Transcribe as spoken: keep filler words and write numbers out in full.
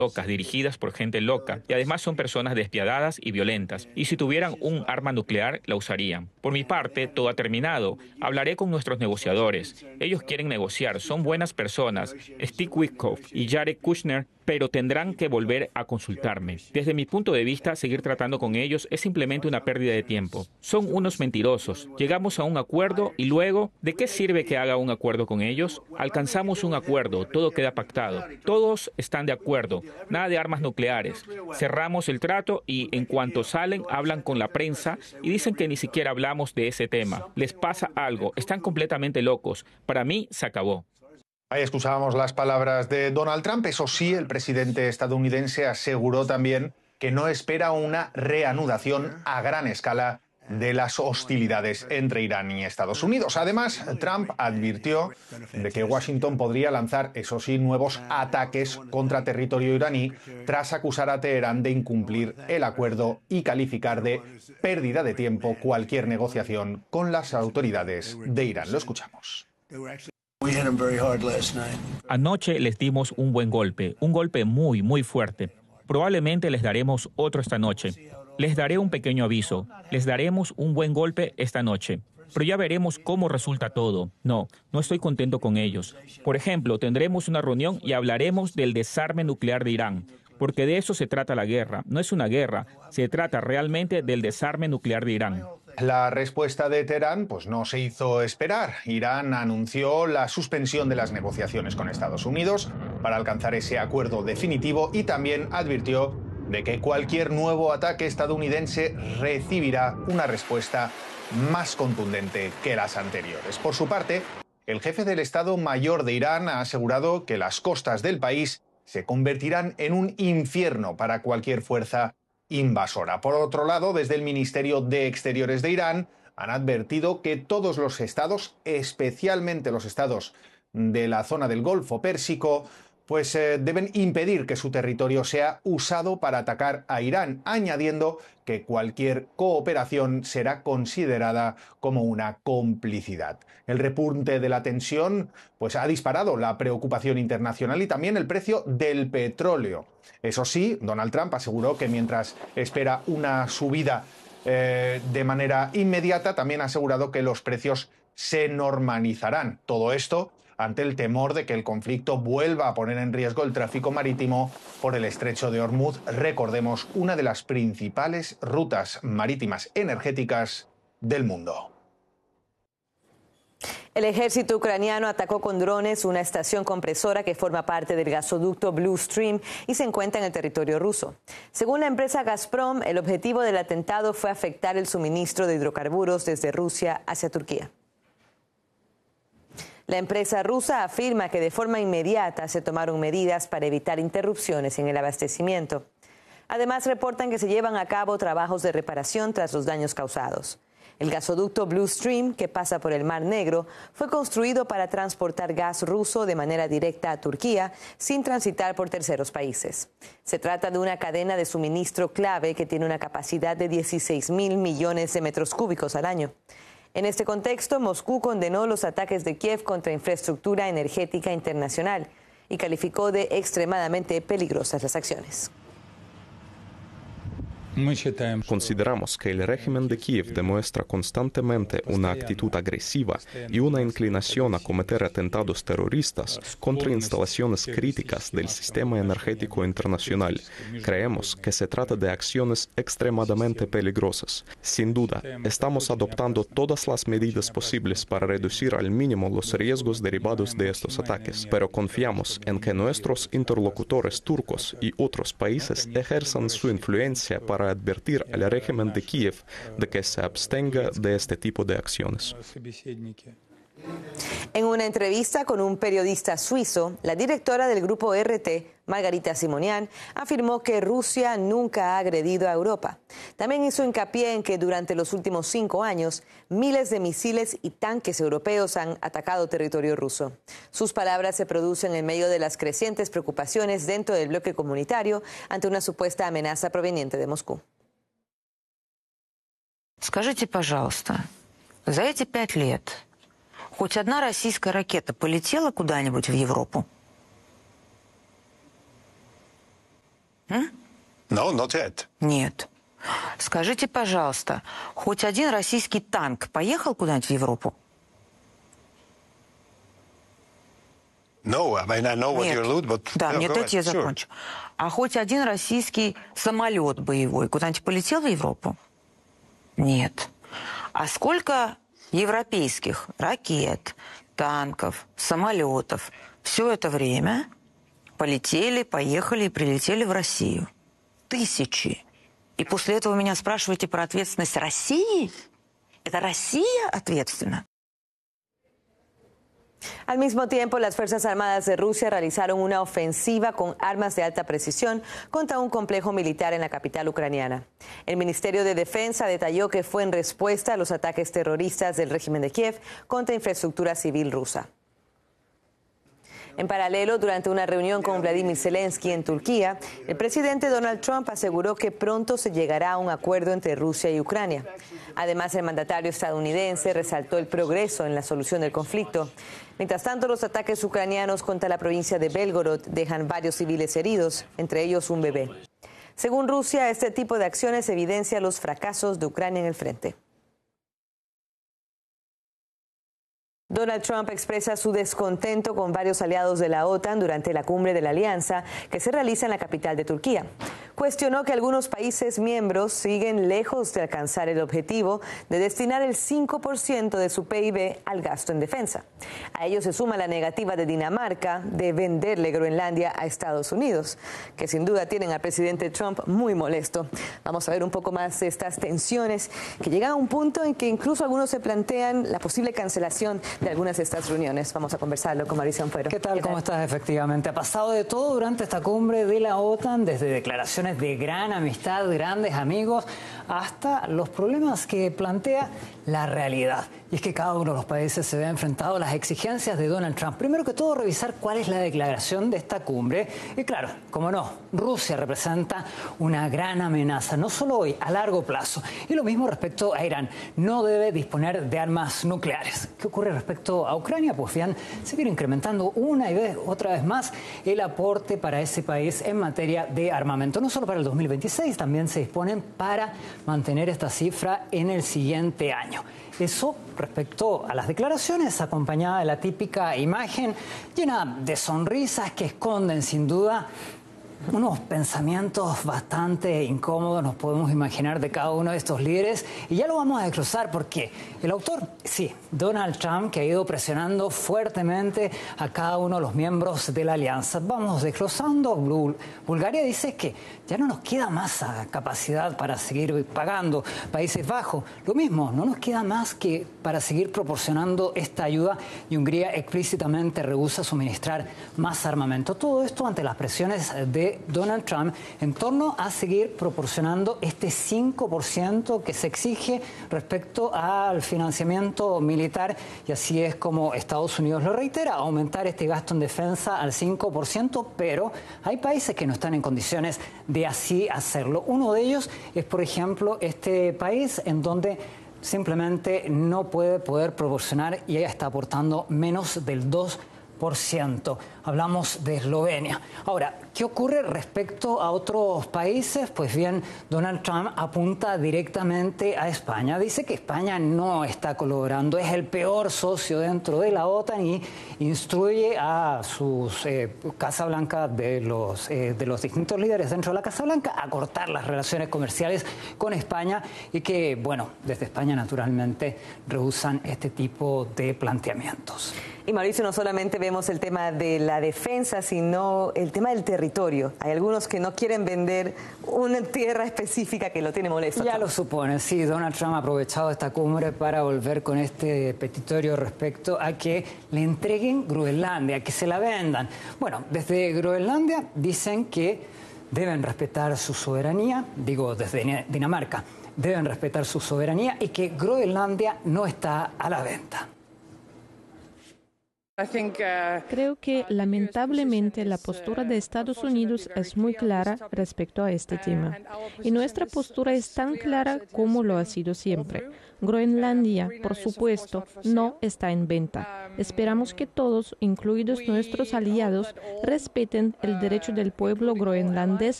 locas, dirigidas por gente loca, y además son personas despiadadas y violentas, y si tuvieran un arma nuclear, la usarían. Por mi parte, todo ha terminado. Hablaré con nuestros negociadores. Ellos quieren negociar, son buenas personas, Steve Witkoff y Jared Kushner, pero tendrán que volver a consultarme. Desde mi punto de vista, seguir tratando con ellos es simplemente una pérdida de tiempo. Son unos mentirosos. Llegamos a un acuerdo y luego, ¿de qué sirve que haga un acuerdo con ellos? Alcanzamos un acuerdo, todo queda pactado. Todos están de acuerdo, nada de armas nucleares. Cerramos el trato y en cuanto salen, hablan con la prensa y dicen que ni siquiera hablamos de ese tema. Les pasa algo, están completamente locos. Para mí, se acabó. Ahí escuchábamos las palabras de Donald Trump. Eso sí, el presidente estadounidense aseguró también que no espera una reanudación a gran escala de las hostilidades entre Irán y Estados Unidos. Además, Trump advirtió de que Washington podría lanzar, eso sí, nuevos ataques contra territorio iraní tras acusar a Teherán de incumplir el acuerdo y calificar de pérdida de tiempo cualquier negociación con las autoridades de Irán. Lo escuchamos. Anoche les dimos un buen golpe, un golpe muy, muy fuerte. Probablemente les daremos otro esta noche. Les daré un pequeño aviso. Les daremos un buen golpe esta noche. Pero ya veremos cómo resulta todo. No, no estoy contento con ellos. Por ejemplo, tendremos una reunión y hablaremos del desarme nuclear de Irán. Porque de eso se trata la guerra. No es una guerra, se trata realmente del desarme nuclear de Irán. La respuesta de Teherán pues, no se hizo esperar. Irán anunció la suspensión de las negociaciones con Estados Unidos para alcanzar ese acuerdo definitivo y también advirtió de que cualquier nuevo ataque estadounidense recibirá una respuesta más contundente que las anteriores. Por su parte, el jefe del Estado Mayor de Irán ha asegurado que las costas del país se convertirán en un infierno para cualquier fuerza invasora. Por otro lado, desde el Ministerio de Exteriores de Irán han advertido que todos los estados, especialmente los estados de la zona del Golfo Pérsico, pues eh, deben impedir que su territorio sea usado para atacar a Irán, añadiendo que cualquier cooperación será considerada como una complicidad. El repunte de la tensión pues, ha disparado la preocupación internacional y también el precio del petróleo. Eso sí, Donald Trump aseguró que mientras espera una subida eh, de manera inmediata, también ha asegurado que los precios se normalizarán. Todo esto ante el temor de que el conflicto vuelva a poner en riesgo el tráfico marítimo por el estrecho de Hormuz, recordemos, una de las principales rutas marítimas energéticas del mundo. El ejército ucraniano atacó con drones una estación compresora que forma parte del gasoducto Blue Stream y se encuentra en el territorio ruso. Según la empresa Gazprom, el objetivo del atentado fue afectar el suministro de hidrocarburos desde Rusia hacia Turquía. La empresa rusa afirma que de forma inmediata se tomaron medidas para evitar interrupciones en el abastecimiento. Además, reportan que se llevan a cabo trabajos de reparación tras los daños causados. El gasoducto Blue Stream, que pasa por el Mar Negro, fue construido para transportar gas ruso de manera directa a Turquía sin transitar por terceros países. Se trata de una cadena de suministro clave que tiene una capacidad de dieciséis mil millones de metros cúbicos al año. En este contexto, Moscú condenó los ataques de Kiev contra infraestructura energética internacional y calificó de extremadamente peligrosas las acciones. Consideramos que el régimen de Kiev demuestra constantemente una actitud agresiva y una inclinación a cometer atentados terroristas contra instalaciones críticas del sistema energético internacional. Creemos que se trata de acciones extremadamente peligrosas. Sin duda, estamos adoptando todas las medidas posibles para reducir al mínimo los riesgos derivados de estos ataques, pero confiamos en que nuestros interlocutores turcos y otros países ejerzan su influencia para para advertir al régimen de Kiev de que se abstenga de este tipo de acciones. En una entrevista con un periodista suizo, la directora del grupo R T, Margarita Simonian, afirmó que Rusia nunca ha agredido a Europa. También hizo hincapié en que durante los últimos cinco años, miles de misiles y tanques europeos han atacado territorio ruso. Sus palabras se producen en medio de las crecientes preocupaciones dentro del bloque comunitario ante una supuesta amenaza proveniente de Moscú. Скажите, пожалуйста, за эти пять лет хоть одна российская ракета полетела куда-нибудь в Европу? М? No, not yet. Нет. Скажите, пожалуйста, хоть один российский танк поехал куда-нибудь в Европу? No, I mean, I know what Нет. you allude, but... Да, no, мне go дайте я ahead. Sure. закончу. А хоть один российский самолет боевой куда-нибудь полетел в Европу? Нет. А сколько европейских ракет, танков, самолетов все это время полетели, поехали и прилетели в Россию? Тысячи. И после этого меня спрашиваете про ответственность России? Это Россия ответственна? Al mismo tiempo, las Fuerzas Armadas de Rusia realizaron una ofensiva con armas de alta precisión contra un complejo militar en la capital ucraniana. El Ministerio de Defensa detalló que fue en respuesta a los ataques terroristas del régimen de Kiev contra infraestructura civil rusa. En paralelo, durante una reunión con Vladimir Zelensky en Turquía, el presidente Donald Trump aseguró que pronto se llegará a un acuerdo entre Rusia y Ucrania. Además, el mandatario estadounidense resaltó el progreso en la solución del conflicto. Mientras tanto, los ataques ucranianos contra la provincia de Belgorod dejan varios civiles heridos, entre ellos un bebé. Según Rusia, este tipo de acciones evidencia los fracasos de Ucrania en el frente. Donald Trump expresa su descontento con varios aliados de la OTAN durante la cumbre de la alianza que se realiza en la capital de Turquía. Cuestionó que algunos países miembros siguen lejos de alcanzar el objetivo de destinar el cinco por ciento de su P I B al gasto en defensa. A ello se suma la negativa de Dinamarca de venderle Groenlandia a Estados Unidos, que sin duda tienen al presidente Trump muy molesto. Vamos a ver un poco más de estas tensiones que llegan a un punto en que incluso algunos se plantean la posible cancelación de algunas de estas reuniones. Vamos a conversarlo con Mauricio Ampuero. ¿Qué tal? ¿Cómo estás? Efectivamente, ha pasado de todo durante esta cumbre de la OTAN, desde declaraciones de gran amistad, grandes amigos, hasta los problemas que plantea la realidad. Y es que cada uno de los países se ve enfrentado a las exigencias de Donald Trump. Primero que todo, revisar cuál es la declaración de esta cumbre. Y claro, como no, Rusia representa una gran amenaza, no solo hoy, a largo plazo. Y lo mismo respecto a Irán. No debe disponer de armas nucleares. ¿Qué ocurre respecto a Ucrania? Pues bien, seguir incrementando una y vez, otra vez más el aporte para ese país en materia de armamento. No solo para el dos mil veintiséis, también se disponen para mantener esta cifra en el siguiente año. Eso respecto a las declaraciones, acompañada de la típica imagen llena de sonrisas que esconden sin duda unos pensamientos bastante incómodos, nos podemos imaginar, de cada uno de estos líderes. Y ya lo vamos a desglosar porque el autor, sí, Donald Trump, que ha ido presionando fuertemente a cada uno de los miembros de la alianza. Vamos desglosando. Bulgaria dice que ya no nos queda más capacidad para seguir pagando. Países Bajos, lo mismo, no nos queda más que para seguir proporcionando esta ayuda. Y Hungría explícitamente rehúsa suministrar más armamento. Todo esto ante las presiones de Donald Trump en torno a seguir proporcionando este cinco por ciento que se exige respecto al financiamiento militar, y así es como Estados Unidos lo reitera, aumentar este gasto en defensa al cinco por ciento, pero hay países que no están en condiciones de así hacerlo. Uno de ellos es, por ejemplo, este país en donde simplemente no puede poder proporcionar y ella está aportando menos del dos por ciento. Hablamos de Eslovenia. Ahora, ¿qué ocurre respecto a otros países? Pues bien, Donald Trump apunta directamente a España. Dice que España no está colaborando, es el peor socio dentro de la OTAN y instruye a sus eh, Casa Blanca de los, eh, de los distintos líderes dentro de la Casa Blanca a cortar las relaciones comerciales con España y que, bueno, desde España naturalmente rehusan este tipo de planteamientos. Y Mauricio, no solamente vemos el tema de la defensa, sino el tema del territorio. Hay algunos que no quieren vender una tierra específica que lo tiene molesto. Ya lo supone, sí. Donald Trump ha aprovechado esta cumbre para volver con este petitorio respecto a que le entreguen Groenlandia, que se la vendan. Bueno, desde Groenlandia dicen que deben respetar su soberanía, digo desde Dinamarca, deben respetar su soberanía y que Groenlandia no está a la venta. Creo que lamentablemente la postura de Estados Unidos es muy clara respecto a este tema. Y nuestra postura es tan clara como lo ha sido siempre. Groenlandia, por supuesto, no está en venta. Esperamos que todos, incluidos nuestros aliados, respeten el derecho del pueblo groenlandés